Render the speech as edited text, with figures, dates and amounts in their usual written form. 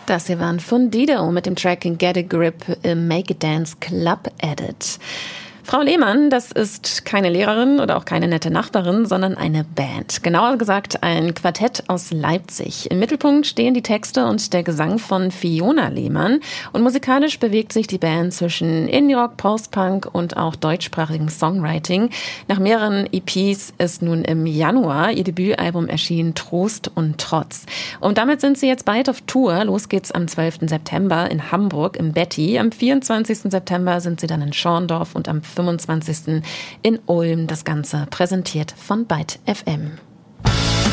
Das hier waren von Dido mit dem Track Get a Grip im Make It Dance Club Edit. Frau Lehmann, das ist keine Lehrerin oder auch keine nette Nachbarin, sondern eine Band. Genauer gesagt ein Quartett aus Leipzig. Im Mittelpunkt stehen die Texte und der Gesang von Fiona Lehmann. Und musikalisch bewegt sich die Band zwischen Indie-Rock, Post-Punk und auch deutschsprachigem Songwriting. Nach mehreren EPs ist nun im Januar ihr Debütalbum erschienen, Trost und Trotz. Und damit sind sie jetzt bald auf Tour. Los geht's am 12. September in Hamburg im Betty. Am 24. September sind sie dann in Schorndorf und am 25. in Ulm. Das Ganze präsentiert von Byte FM.